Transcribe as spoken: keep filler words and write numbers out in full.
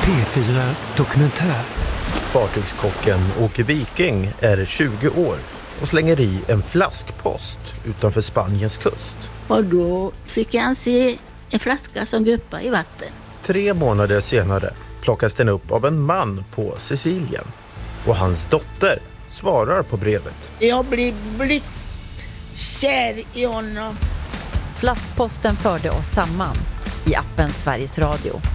P fyra Dokumentär. Fartygskocken Åke Viking är tjugo år och slänger i en flaskpost utanför Spaniens kust. Och då fick han se en flaska som guppar i vatten. Tre månader senare plockas den upp av en man på Sicilien. Och hans dotter svarar på brevet. Jag blir blixtkär i honom. Flaskposten förde oss samman i appen Sveriges Radio.